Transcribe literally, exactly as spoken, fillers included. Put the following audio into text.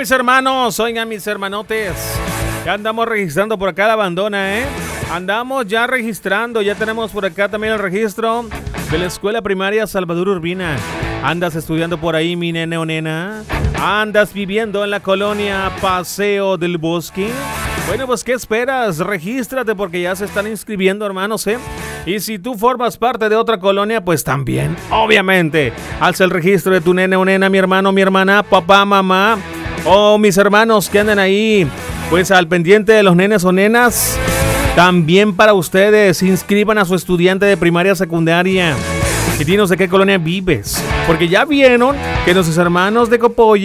mis hermanos, oigan mis hermanotes, ya andamos registrando por acá la abandona, ¿eh? Andamos ya registrando, ya tenemos por acá también el registro de la escuela primaria Salvador Urbina. ¿Andas estudiando por ahí, mi nene o nena? ¿Andas viviendo en la colonia Paseo del Bosque? Bueno, pues ¿qué esperas? Regístrate porque ya se están inscribiendo, hermanos, ¿eh? Y si tú formas parte de otra colonia, pues también, obviamente, haz el registro de tu nene o nena, mi hermano, mi hermana, papá, mamá, o mis hermanos que andan ahí, pues al pendiente de los nenes o nenas. También para ustedes, inscriban a su estudiante de primaria secundaria. Y dinos de qué colonia vives, porque ya vieron que nuestros hermanos de Copolla